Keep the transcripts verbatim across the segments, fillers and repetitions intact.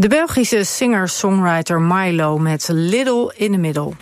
De Belgische singer-songwriter Milo met Little in the Middle.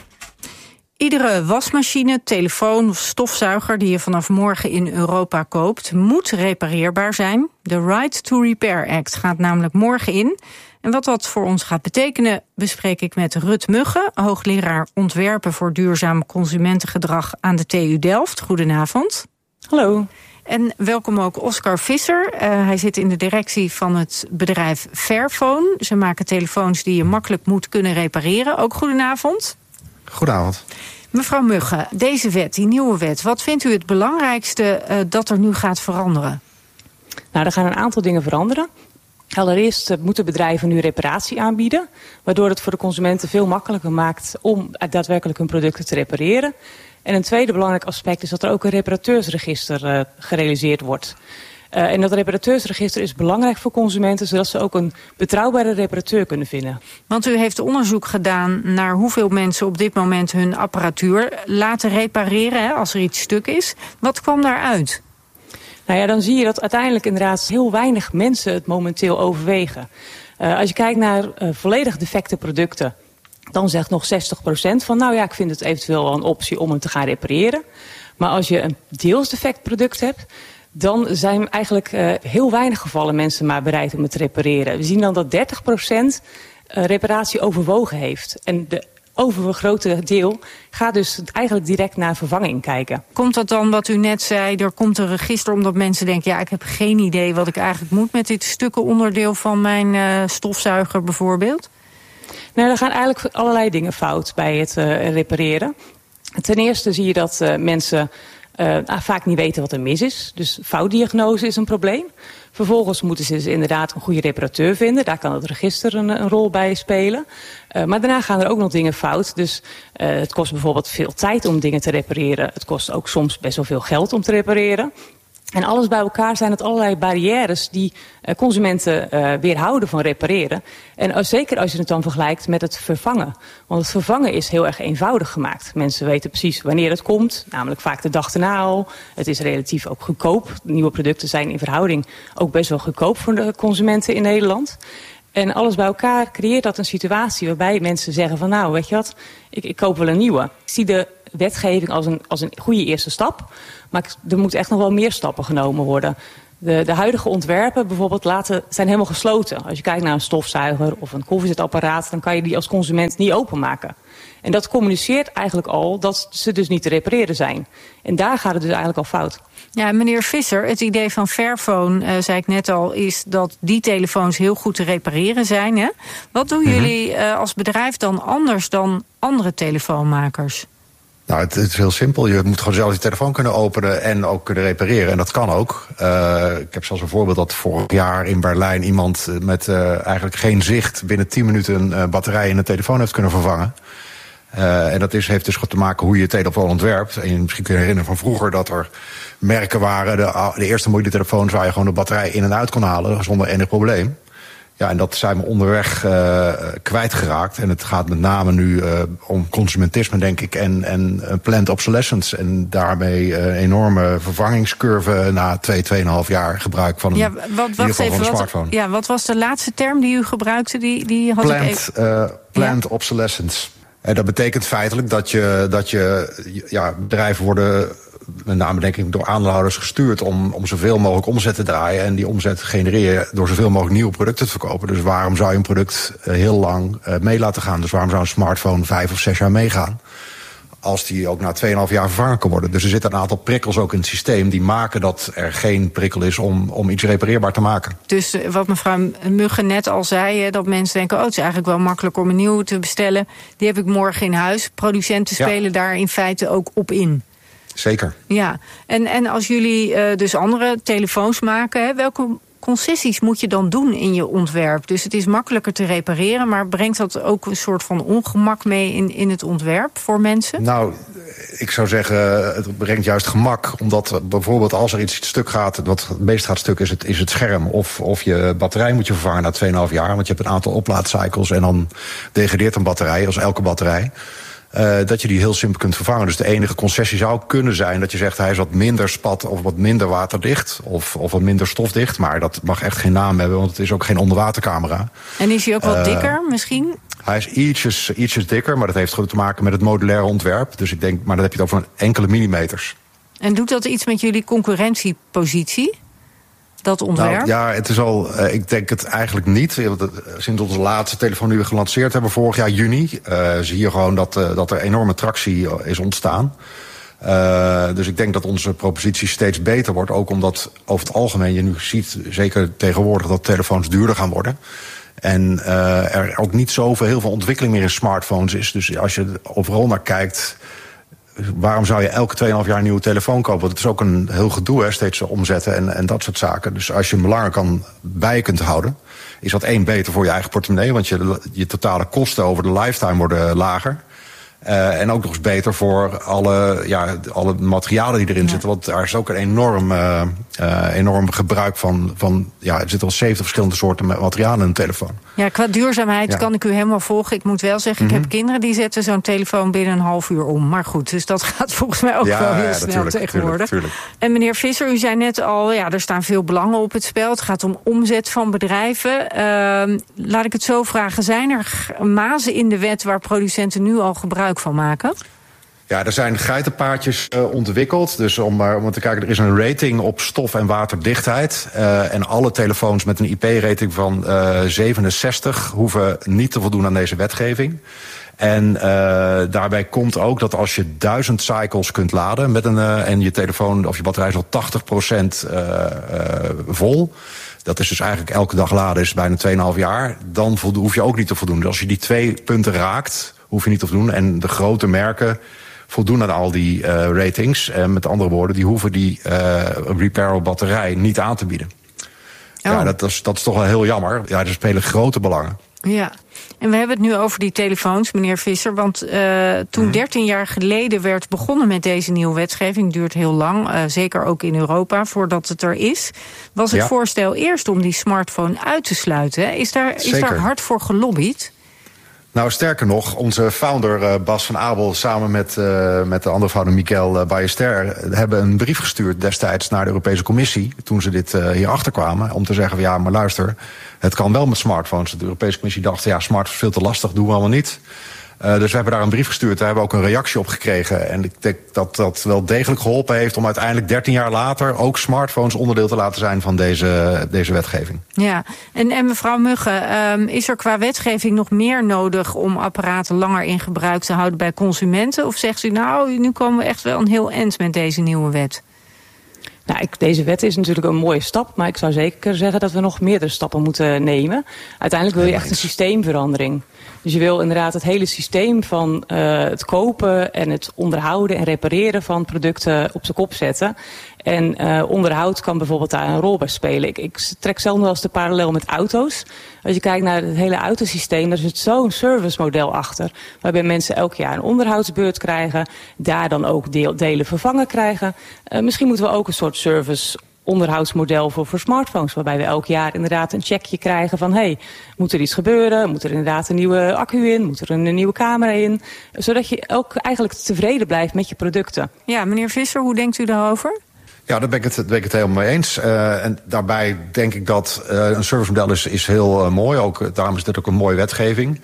Iedere wasmachine, telefoon of stofzuiger die je vanaf morgen in Europa koopt, moet repareerbaar zijn. De Right to Repair Act gaat namelijk morgen in. En wat dat voor ons gaat betekenen, bespreek ik met Rut Mugge, hoogleraar ontwerpen voor duurzaam consumentengedrag aan de T U Delft. Goedenavond. Hallo. En welkom ook Oscar Visser. Uh, hij zit in de directie van het bedrijf Fairphone. Ze maken telefoons die je makkelijk moet kunnen repareren. Ook goedenavond. Goedenavond. Mevrouw Mugge, deze wet, die nieuwe wet, wat vindt u het belangrijkste uh, dat er nu gaat veranderen? Nou, er gaan een aantal dingen veranderen. Allereerst moeten bedrijven nu reparatie aanbieden, waardoor het voor de consumenten veel makkelijker maakt om daadwerkelijk hun producten te repareren. En een tweede belangrijk aspect is dat er ook een reparateursregister uh, gerealiseerd wordt. Uh, en dat reparateursregister is belangrijk voor consumenten, zodat ze ook een betrouwbare reparateur kunnen vinden. Want u heeft onderzoek gedaan naar hoeveel mensen op dit moment hun apparatuur laten repareren, hè, als er iets stuk is. Wat kwam daaruit? Nou ja, dan zie je dat uiteindelijk inderdaad heel weinig mensen het momenteel overwegen. Uh, als je kijkt naar uh, volledig defecte producten, dan zegt nog zestig procent van, nou ja, ik vind het eventueel wel een optie om hem te gaan repareren. Maar als je een deels defect product hebt, dan zijn eigenlijk uh, heel weinig gevallen mensen maar bereid om het te repareren. We zien dan dat dertig procent uh, reparatie overwogen heeft. En de overgrote deel gaat dus eigenlijk direct naar vervanging kijken. Komt dat dan, wat u net zei, er komt een register omdat mensen denken, ja, ik heb geen idee wat ik eigenlijk moet met dit stukken onderdeel van mijn uh, stofzuiger bijvoorbeeld? Nou, er gaan eigenlijk allerlei dingen fout bij het uh, repareren. Ten eerste zie je dat uh, mensen uh, vaak niet weten wat er mis is. Dus foutdiagnose is een probleem. Vervolgens moeten ze dus inderdaad een goede reparateur vinden. Daar kan het register een, een rol bij spelen. Uh, maar daarna gaan er ook nog dingen fout. Dus uh, het kost bijvoorbeeld veel tijd om dingen te repareren. Het kost ook soms best wel veel geld om te repareren. En alles bij elkaar zijn het allerlei barrières die uh, consumenten uh, weerhouden van repareren. En uh, zeker als je het dan vergelijkt met het vervangen. Want het vervangen is heel erg eenvoudig gemaakt. Mensen weten precies wanneer het komt, namelijk vaak de dag erna al. Het is relatief ook goedkoop. Nieuwe producten zijn in verhouding ook best wel goedkoop voor de consumenten in Nederland. En alles bij elkaar creëert dat een situatie waarbij mensen zeggen van, nou, weet je wat, ik, ik koop wel een nieuwe. Ik zie de wetgeving als een, als een goede eerste stap. Maar er moeten echt nog wel meer stappen genomen worden. De, de huidige ontwerpen bijvoorbeeld laten, zijn helemaal gesloten. Als je kijkt naar een stofzuiger of een koffiezetapparaat, dan kan je die als consument niet openmaken. En dat communiceert eigenlijk al dat ze dus niet te repareren zijn. En daar gaat het dus eigenlijk al fout. Ja, meneer Visser, het idee van Fairphone, uh, zei ik net al, is dat die telefoons heel goed te repareren zijn. Hè? Wat doen mm-hmm. jullie uh, als bedrijf dan anders dan andere telefoonmakers? Nou, het, het is heel simpel. Je moet gewoon zelf je telefoon kunnen openen en ook kunnen repareren. En dat kan ook. Uh, ik heb zelfs een voorbeeld dat vorig jaar in Berlijn iemand met uh, eigenlijk geen zicht binnen tien minuten een uh, batterij in de telefoon heeft kunnen vervangen. Uh, en dat is, heeft dus goed te maken hoe je je telefoon ontwerpt. En je misschien kun je herinneren van vroeger dat er merken waren, de, de eerste mobiele telefoons waar je gewoon de batterij in en uit kon halen zonder enig probleem. Ja, en dat zijn we onderweg uh, kwijtgeraakt. En het gaat met name nu uh, om consumentisme, denk ik, en, en uh, planned obsolescence. En daarmee een uh, enorme vervangingscurve na twee, tweeënhalf jaar gebruik van een, ja, wat, in ieder geval even, van een wat, smartphone. Ja, wat was de laatste term die u gebruikte? Die, die had planned, ik even... uh, planned ja. obsolescence. En dat betekent feitelijk dat je, dat je ja, bedrijven worden met name denk ik door aandeelhouders gestuurd om, om zoveel mogelijk omzet te draaien. En die omzet genereer je door zoveel mogelijk nieuwe producten te verkopen. Dus waarom zou je een product uh, heel lang uh, mee laten gaan? Dus waarom zou een smartphone vijf of zes jaar meegaan? Als die ook na tweeënhalf jaar vervangen kan worden. Dus er zitten een aantal prikkels ook in het systeem die maken dat er geen prikkel is om, om iets repareerbaar te maken. Dus wat mevrouw Mugge net al zei, dat mensen denken, oh, het is eigenlijk wel makkelijk om een nieuwe te bestellen. Die heb ik morgen in huis. Producenten spelen ja. daar in feite ook op in. Zeker. Ja, en, en als jullie uh, dus andere telefoons maken, hè, welke concessies moet je dan doen in je ontwerp? Dus het is makkelijker te repareren, maar brengt dat ook een soort van ongemak mee in, in het ontwerp voor mensen? Nou, ik zou zeggen, het brengt juist gemak. Omdat bijvoorbeeld als er iets stuk gaat, wat het meest gaat stuk is het, is het scherm. Of, of je batterij moet je vervangen na tweeënhalf jaar. Want je hebt een aantal oplaadcycles en dan degradeert een batterij, als elke batterij. Uh, dat je die heel simpel kunt vervangen. Dus de enige concessie zou kunnen zijn dat je zegt hij is wat minder spat of wat minder waterdicht of, of wat minder stofdicht. Maar dat mag echt geen naam hebben, want het is ook geen onderwatercamera. En is hij ook wat uh, dikker misschien? Hij is ietsjes, ietsjes dikker, maar dat heeft goed te maken met het modulaire ontwerp. Dus ik denk, maar dan heb je het over enkele millimeters. En doet dat iets met jullie concurrentiepositie? Dat ontwerp? Nou, ja, het is al. Uh, ik denk het eigenlijk niet. Sinds onze laatste telefoon die we gelanceerd hebben vorig jaar juni, uh, zie je gewoon dat, uh, dat er enorme tractie is ontstaan. Uh, dus ik denk dat onze propositie steeds beter wordt. Ook omdat over het algemeen je nu ziet, zeker tegenwoordig, dat telefoons duurder gaan worden. En uh, er ook niet zoveel heel veel ontwikkeling meer in smartphones is. Dus als je overal naar kijkt, waarom zou je elke twee komma vijf jaar een nieuwe telefoon kopen? Want het is ook een heel gedoe, hè, steeds omzetten en, en dat soort zaken. Dus als je hem langer kan, bij je kunt houden, is dat één beter voor je eigen portemonnee. Want je, je totale kosten over de lifetime worden lager. Uh, en ook nog eens beter voor alle, ja, alle materialen die erin ja. zitten. Want daar is ook een enorm, uh, uh, enorm gebruik van, van. Ja, er zitten al zeventig verschillende soorten materialen in een telefoon. Ja, qua duurzaamheid ja. kan ik u helemaal volgen. Ik moet wel zeggen, mm-hmm. ik heb kinderen die zetten zo'n telefoon binnen een half uur om. Maar goed, dus dat gaat volgens mij ook ja, wel heel ja, snel tegenwoordig. Tuurlijk, tuurlijk. En meneer Visser, u zei net al, ja, er staan veel belangen op het spel. Het gaat om omzet van bedrijven. Uh, laat ik het zo vragen, zijn er mazen in de wet waar producenten nu al gebruik van maken? Ja, er zijn geitenpaadjes uh, ontwikkeld. Dus om, uh, om te kijken, er is een rating op stof- en waterdichtheid. Uh, en alle telefoons met een I P-rating van uh, zevenenzestig hoeven niet te voldoen aan deze wetgeving. En uh, daarbij komt ook dat als je duizend cycles kunt laden met een, uh, en je telefoon of je batterij is al tachtig procent uh, uh, vol. Dat is dus eigenlijk elke dag laden, is bijna twee komma vijf jaar. Dan voldo- hoef je ook niet te voldoen. Dus als je die twee punten raakt, hoef je niet te voldoen. En de grote merken voldoen aan al die uh, ratings. En met andere woorden, die hoeven die uh, repairable batterij niet aan te bieden. Oh. Ja, dat is, dat is toch wel heel jammer. Ja, er spelen grote belangen. Ja, en we hebben het nu over die telefoons, meneer Visser. Want uh, toen dertien jaar geleden werd begonnen met deze nieuwe wetgeving, duurt heel lang, uh, zeker ook in Europa, voordat het er is, was het ja. voorstel eerst om die smartphone uit te sluiten. Hè? Is daar, is daar hard voor gelobbyd? Nou, sterker nog, onze founder uh, Bas van Abel samen met, uh, met de andere founder Michael uh, Ballester hebben een brief gestuurd destijds naar de Europese Commissie, toen ze dit uh, hierachter kwamen, om te zeggen van ja, maar luister, het kan wel met smartphones. De Europese Commissie dacht, ja, smartphones veel te lastig, doen we allemaal niet. Uh, dus we hebben daar een brief gestuurd, daar hebben we ook een reactie op gekregen. En ik denk dat dat wel degelijk geholpen heeft om uiteindelijk dertien jaar later ook smartphones onderdeel te laten zijn van deze, deze wetgeving. Ja, en, en mevrouw Mugge, um, is er qua wetgeving nog meer nodig om apparaten langer in gebruik te houden bij consumenten? Of zegt u nou, nu komen we echt wel een heel eind met deze nieuwe wet? Nou, ik, deze wet is natuurlijk een mooie stap, maar ik zou zeker zeggen dat we nog meerdere stappen moeten nemen. Uiteindelijk wil je echt een systeemverandering. Dus je wil inderdaad het hele systeem van uh, het kopen en het onderhouden en repareren van producten op zijn kop zetten. En uh, onderhoud kan bijvoorbeeld daar een rol bij spelen. Ik, ik trek zelf nog wel eens de parallel met auto's. Als je kijkt naar het hele autosysteem, daar zit zo'n servicemodel achter. Waarbij mensen elk jaar een onderhoudsbeurt krijgen. Daar dan ook deel, delen vervangen krijgen. Uh, misschien moeten we ook een soort service onderhoudsmodel voor, voor smartphones. Waarbij we elk jaar inderdaad een checkje krijgen van hey, moet er iets gebeuren? Moet er inderdaad een nieuwe accu in? Moet er een, een nieuwe camera in? Zodat je ook eigenlijk tevreden blijft met je producten. Ja, meneer Visser, hoe denkt u daarover? Ja, daar ben ik het, daar ben ik het helemaal mee eens. Uh, en daarbij denk ik dat uh, een servicemodel is, is heel uh, mooi. Ook, daarom is dit ook een mooie wetgeving.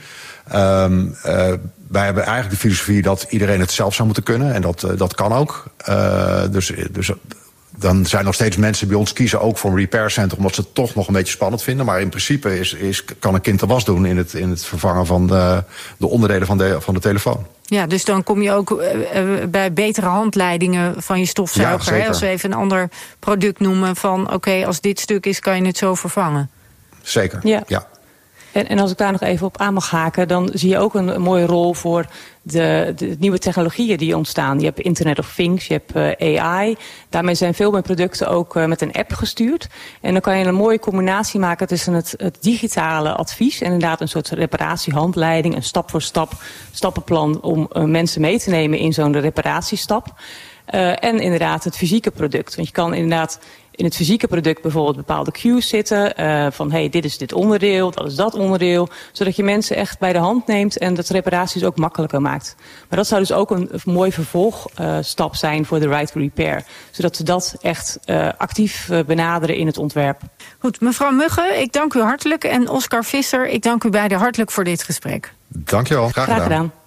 Um, uh, wij hebben eigenlijk de filosofie dat iedereen het zelf zou moeten kunnen. En dat, uh, dat kan ook. Uh, dus, dus dan zijn nog steeds mensen bij ons kiezen ook voor een repair center, omdat ze het toch nog een beetje spannend vinden. Maar in principe is, is, kan een kind de was doen in het, in het vervangen van de, de onderdelen van de, van de telefoon. Ja, dus dan kom je ook uh, bij betere handleidingen van je stofzuiger. Ja, hè? Als we even een ander product noemen van oké, okay, als dit stuk is, kan je het zo vervangen. Zeker, ja. ja. En, en als ik daar nog even op aan mag haken, dan zie je ook een, een mooie rol voor de, de nieuwe technologieën die ontstaan. Je hebt Internet of Things, je hebt uh, A I. Daarmee zijn veel meer producten ook uh, met een app gestuurd. En dan kan je een mooie combinatie maken tussen het, het digitale advies en inderdaad een soort reparatiehandleiding, een stap voor stap stappenplan om uh, mensen mee te nemen in zo'n reparatiestap. Uh, en inderdaad het fysieke product. Want je kan inderdaad in het fysieke product bijvoorbeeld bepaalde cues zitten. Uh, van hey, dit is dit onderdeel, dat is dat onderdeel. Zodat je mensen echt bij de hand neemt en dat reparaties ook makkelijker maakt. Maar dat zou dus ook een, een mooi vervolgstap uh, zijn voor de Right to Repair. Zodat we dat echt uh, actief uh, benaderen in het ontwerp. Goed, mevrouw Mugge, ik dank u hartelijk. En Oscar Visser, ik dank u beiden hartelijk voor dit gesprek. Dank je wel, graag gedaan. Graag gedaan.